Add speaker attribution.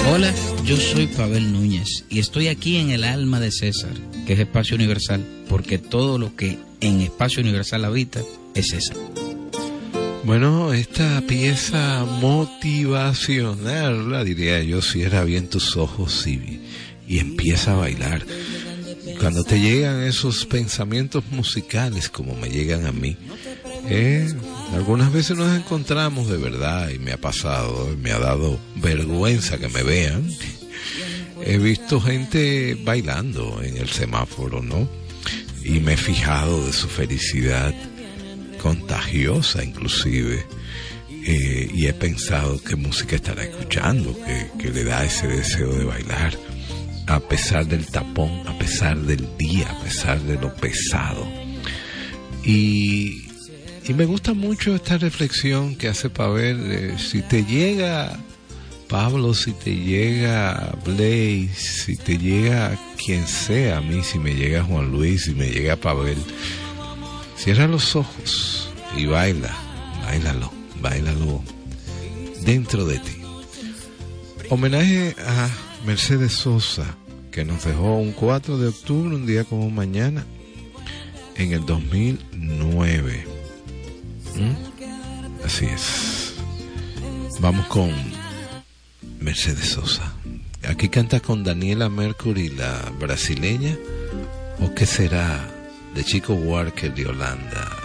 Speaker 1: Hola, yo soy Pavel Núñez y estoy aquí en el alma de César, que es Espacio Universal, porque todo lo que en Espacio Universal habita es César.
Speaker 2: Bueno, esta pieza motivacional, la diría yo, cierra bien tus ojos y empieza a bailar. Cuando te llegan esos pensamientos musicales como me llegan a mí, algunas veces nos encontramos de verdad, y me ha pasado, me ha dado vergüenza que me vean. He visto gente bailando en el semáforo, ¿no? Y me he fijado de su felicidad contagiosa inclusive, y he pensado qué música estará escuchando que le da ese deseo de bailar a pesar del tapón, a pesar del día, a pesar de lo pesado. Y me gusta mucho esta reflexión que hace Pavel. Si te llega Pablo, si te llega Blaze, si te llega quien sea, a mí, si me llega Juan Luis, si me llega Pavel, cierra los ojos y báilalo dentro de ti. Homenaje a Mercedes Sosa, que nos dejó un 4 de octubre, un día como mañana, en el 2009. Así es. Vamos con Mercedes Sosa. Aquí canta con Daniela Mercury, la brasileña, o qué será, de Chico Walker de Holanda.